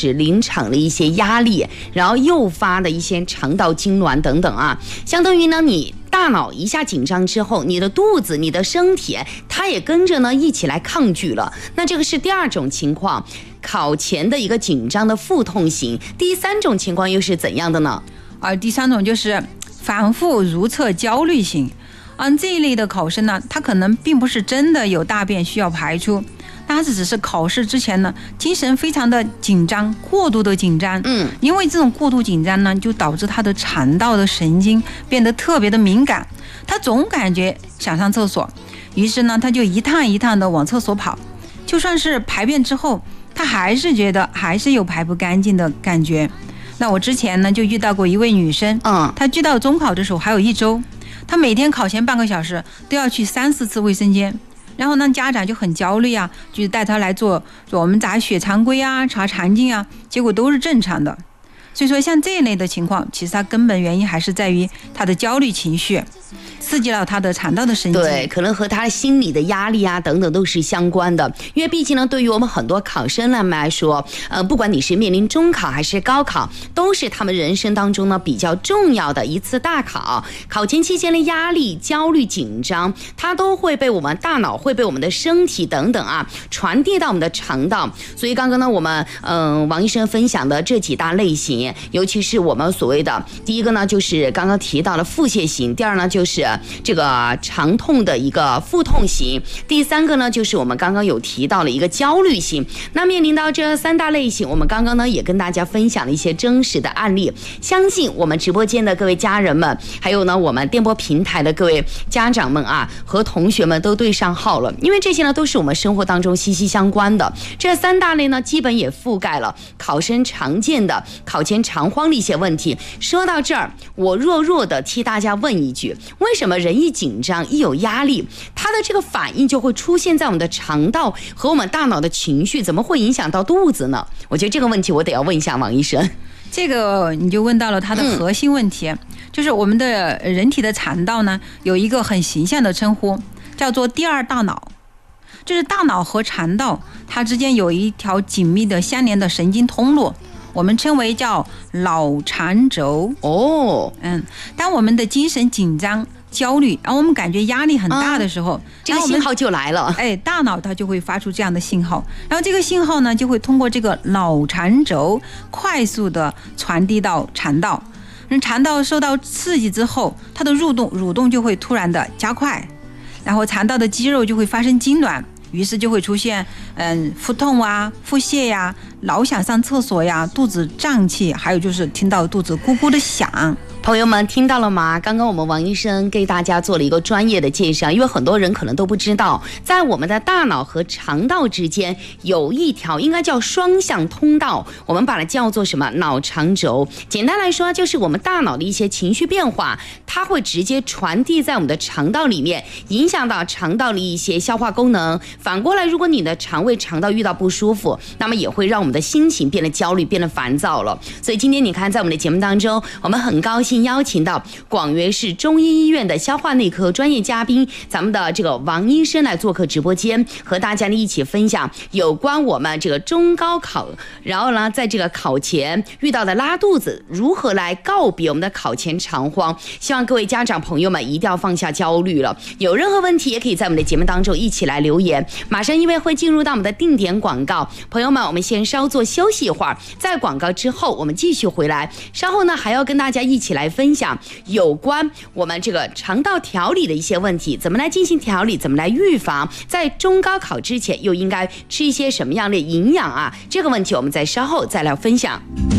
就是临场的一些压力，然后诱发的一些肠道痉挛等等啊，相当于呢你大脑一下紧张之后，你的肚子、你的身体，它也跟着呢一起来抗拒了。那这个是第二种情况，考前的一个紧张的腹痛型。第三种情况又是怎样的呢？ 第三种就是反复如厕焦虑型。这一类的考生呢，他可能并不是真的有大便需要排出，他只是考试之前呢，精神非常的紧张，过度的紧张。因为这种过度紧张呢，就导致他的肠道的神经变得特别的敏感，他总感觉想上厕所，于是呢，他就一趟一趟的往厕所跑，就算是排便之后，他还是觉得还是有排不干净的感觉。那我之前呢就遇到过一位女生，她距到中考的时候还有1周，她每天考前半个小时都要去3、4次卫生间，然后呢家长就很焦虑啊，就带她来做我们查血常规啊，查肠镜啊，结果都是正常的。所以说像这一类的情况，其实它根本原因还是在于她的焦虑情绪刺激到他的肠道的神经， 对，可能和他心理的压力啊等等都是相关的。因为毕竟呢，对于我们很多考生来说，不管你是面临中考还是高考，都是他们人生当中呢比较重要的一次大考。考前期间的压力、焦虑、紧张，它都会被我们大脑、会被我们的身体等等啊传递到我们的肠道。所以刚刚呢，我们王医生分享的这几大类型，尤其是我们所谓的第一个呢，就是刚刚提到的腹泻型；第二呢，就是这个肠痛的一个腹痛型；第三个呢，就是我们刚刚有提到了一个焦虑型。那面临到这3大类型，我们刚刚呢也跟大家分享了一些真实的案例，相信我们直播间的各位家人们，还有呢我们电波平台的各位家长们啊和同学们都对上号了，因为这些呢都是我们生活当中息息相关的。这3大类呢基本也覆盖了考生常见的考前肠慌的一些问题。说到这儿，我弱的替大家问一句，为什么人一紧张一有压力，它的这个反应就会出现在我们的肠道和我们大脑的情绪，怎么会影响到肚子呢？我觉得这个问题我得要问一下王医生。 这个你就问到了它的核心问题，就是我们的人体的肠道呢有一个很形象的称呼，叫做第二大脑。就是大脑和肠道它之间有一条紧密的相连的神经通路，我们称为叫脑肠轴。当我们的精神紧张、焦虑，然后我们感觉压力很大的时候， 这个信号就来了。 大脑它就会发出这样的信号，然后这个信号呢就会通过这个脑肠轴快速的传递到肠道。肠道受到刺激之后，它的蠕动就会突然的加快，然后肠道的肌肉就会发生痉挛，于是就会出现腹痛啊、腹泻呀、老想上厕所呀、肚子胀气，还有就是听到肚子咕咕的响。 朋友们听到了吗？刚刚我们王医生给大家做了一个专业的介绍，因为很多人可能都不知道，在我们的大脑和肠道之间有一条应该叫双向通道，我们把它叫做什么？脑肠轴。简单来说，就是我们大脑的一些情绪变化，它会直接传递在我们的肠道里面，影响到肠道的一些消化功能。反过来，如果你的肠道遇到不舒服，那么也会让我们的心情变得焦虑，变得烦躁了。所以今天你看，在我们的节目当中，我们很高兴邀请到广元市中医医院的消化内科专业嘉宾，咱们的这个王医生来做客直播间，和大家一起分享有关我们这个中高考，然后呢，在这个考前遇到的拉肚子，如何来告别我们的考前肠慌。希望各位家长朋友们一定要放下焦虑了，有任何问题也可以在我们的节目当中一起来留言。马上因为会进入到我们的定点广告，朋友们我们先稍作休息一会儿，在广告之后我们继续回来，稍后呢还要跟大家一起来分享有关我们这个肠道调理的一些问题，怎么来进行调理，怎么来预防，在中高考之前又应该吃一些什么样的营养啊，这个问题我们在稍后再来分享。